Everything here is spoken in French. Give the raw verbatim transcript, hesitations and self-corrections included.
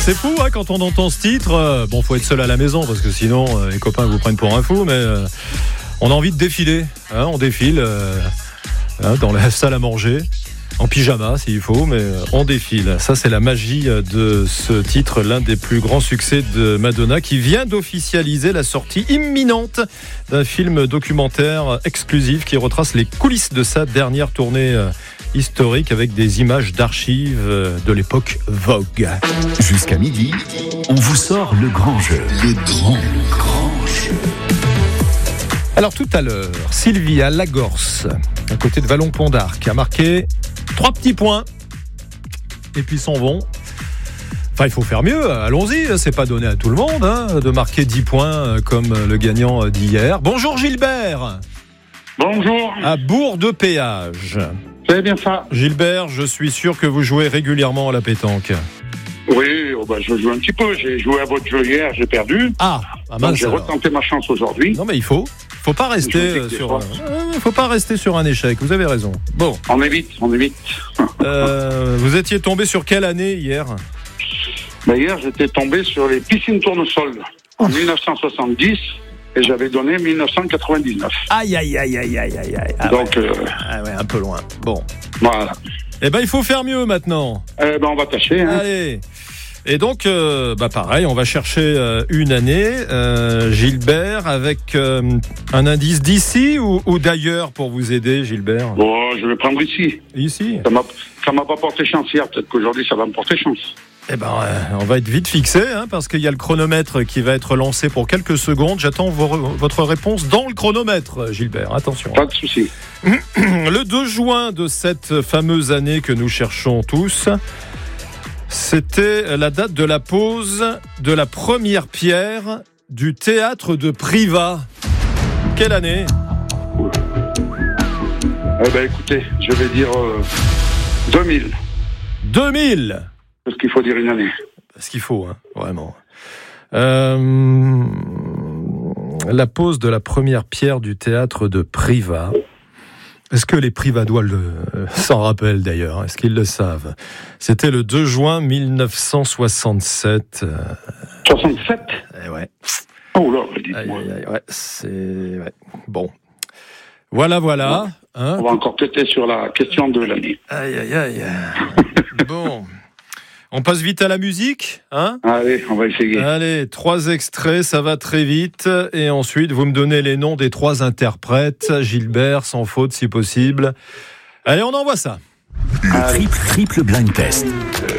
C'est fou hein, quand on entend ce titre. Euh, bon, faut être seul à la maison parce que sinon euh, les copains vous prennent pour un fou. Mais euh, on a envie de défiler. Hein, on défile euh, hein, dans la salle à manger, en pyjama s'il faut, mais euh, on défile. Ça, c'est la magie de ce titre, l'un des plus grands succès de Madonna, qui vient d'officialiser la sortie imminente d'un film documentaire exclusif qui retrace les coulisses de sa dernière tournée euh, historique avec des images d'archives de l'époque Vogue. Jusqu'à midi, on vous sort le grand jeu. Le grand, grand jeu. Alors tout à l'heure, Sylvia Lagorce, à côté de Vallon-Pont d'Arc, a marqué trois petits points. Et puis s'en vont. Enfin, il faut faire mieux, allons-y, c'est pas donné à tout le monde hein, de marquer dix points comme le gagnant d'hier. Bonjour Gilbert. Bonjour. À Bourg-de-Péage. C'est bien ça. Gilbert, je suis sûr que vous jouez régulièrement à la pétanque. Oui, oh bah, je joue un petit peu. J'ai joué à votre jeu hier, j'ai perdu. Ah, ah Donc mince, j'ai alors. retenté ma chance aujourd'hui. Non mais il faut, faut pas rester euh, sur, euh, faut pas rester sur un échec. Vous avez raison. Bon. On évite, on évite. Euh, vous étiez tombé sur quelle année hier ? Bah, hier, j'étais tombé sur les piscines tournesol en dix-neuf cent soixante-dix et j'avais donné dix-neuf cent quatre-vingt-dix-neuf. Aïe aïe aïe aïe aïe aïe aïe. Ah Donc, ouais. euh, Ah ouais, un peu loin. Bon. voilà. Eh ben il faut faire mieux maintenant. Eh ben, on va tâcher. Hein. Allez. Et donc, euh, bah pareil, on va chercher euh, une année, euh, Gilbert, avec euh, un indice d'ici ou, ou d'ailleurs pour vous aider, Gilbert ? Bon, je vais prendre ici. Ici ? Ça m'a, ça m'a pas porté chance hier. Peut-être qu'aujourd'hui, ça va me porter chance. Eh ben, euh, on va être vite fixé, hein, parce qu'il y a le chronomètre qui va être lancé pour quelques secondes. J'attends vos, votre réponse dans le chronomètre, Gilbert. Attention. Pas de souci. Le deux juin de cette fameuse année que nous cherchons tous, c'était la date de la pose de la première pierre du théâtre de Privas. Quelle année ? Eh ben, écoutez, je vais dire euh, deux mille. deux mille. Parce qu'il faut dire une année. Ce qu'il faut, hein, vraiment. Euh, la pose de la première pierre du théâtre de Privas. Est-ce que les Privadois le, euh, s'en rappellent d'ailleurs ? Est-ce qu'ils le savent ? C'était le deux juin mille neuf cent soixante-sept. Euh... soixante-sept ? Eh ouais. Oh là, dites-moi. Aïe, aïe, aïe, ouais, c'est... Ouais. Bon. Voilà, voilà. Hein. On va encore têter sur la question de l'année. Aïe, aïe, aïe. Bon. On passe vite à la musique, hein ? Allez, on va essayer. Allez, trois extraits, ça va très vite. Et ensuite, vous me donnez les noms des trois interprètes. Gilbert, sans faute si possible. Allez, on envoie ça. Le triple, triple blind test.